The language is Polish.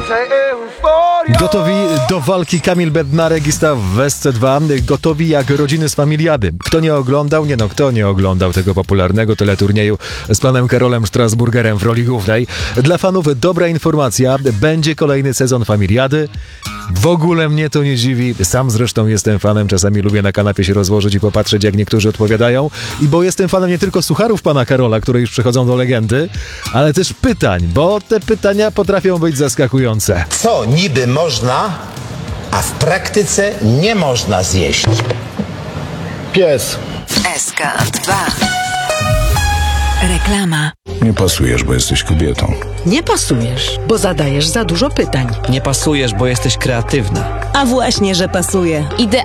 Gotowi do walki Kamil Bednarek i Staw w SC2. Gotowi jak rodziny z Familiady. Kto nie oglądał tego popularnego teleturnieju z panem Karolem Strasburgerem w roli głównej? Dla fanów dobra informacja. Będzie kolejny sezon Familiady. W ogóle mnie to nie dziwi. Sam zresztą jestem fanem. Czasami lubię na kanapie się rozłożyć i popatrzeć, jak niektórzy odpowiadają. I bo jestem fanem nie tylko sucharów pana Karola, które już przechodzą do legendy, ale też pytań, bo te pytania potrafią być zaskakujące. Co niby można, a w praktyce nie można zjeść? Pies. SK2. Reklama. Nie pasujesz, bo jesteś kobietą. Nie pasujesz, bo zadajesz za dużo pytań. Nie pasujesz, bo jesteś kreatywna. A właśnie, że pasuje.